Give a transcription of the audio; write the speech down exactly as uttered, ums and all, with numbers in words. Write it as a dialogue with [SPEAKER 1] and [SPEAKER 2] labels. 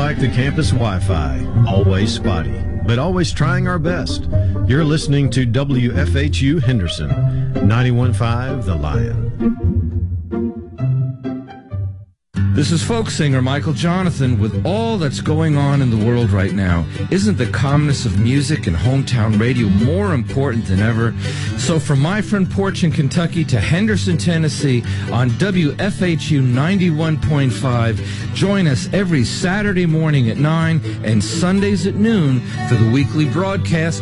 [SPEAKER 1] like the campus Wi-Fi, always spotty, but always trying our best. You're listening to W F H U Henderson, ninety-one point five The Lion.
[SPEAKER 2] This is folk singer Michael Jonathan. With all that's going on in the world right now, isn't the calmness of music and hometown radio more important than ever? So from my front porch in Kentucky to Henderson, Tennessee, on W F H U ninety-one point five, join us every Saturday morning at nine and Sundays at noon for the weekly broadcast